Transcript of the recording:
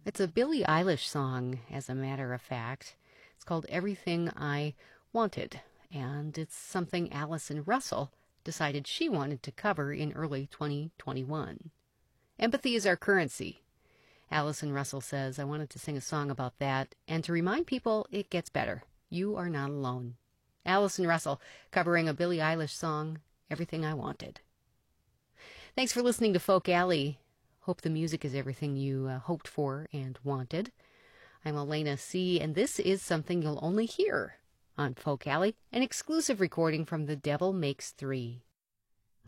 It's a Billie Eilish song, as a matter of fact. It's called Everything I Wanted, and it's something Allison Russell decided she wanted to cover in early 2021. Empathy is our currency. Allison Russell says, I wanted to sing a song about that and to remind people it gets better. You are not alone. Allison Russell covering a Billie Eilish song, Everything I Wanted. Thanks for listening to Folk Alley. Hope the music is everything you hoped for and wanted. I'm Elena C., and this is something you'll only hear on Folk Alley, an exclusive recording from The Devil Makes Three.